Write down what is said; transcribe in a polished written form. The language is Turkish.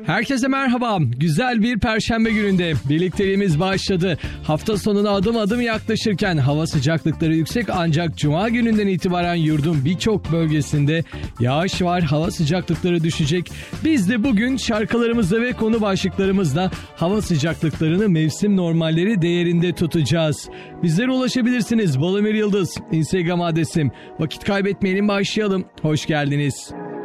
Herkese merhaba. Güzel bir perşembe gününde birlikteliğimiz başladı. Hafta sonuna adım adım yaklaşırken hava sıcaklıkları yüksek ancak cuma gününden itibaren yurdun birçok bölgesinde yağış var. Hava sıcaklıkları düşecek. Biz de bugün şarkılarımızla ve konu başlıklarımızla hava sıcaklıklarını mevsim normalleri değerinde tutacağız. Bizlere ulaşabilirsiniz. Balamir Yıldız Instagram adresim. Vakit kaybetmeyelim, başlayalım. Hoş geldiniz.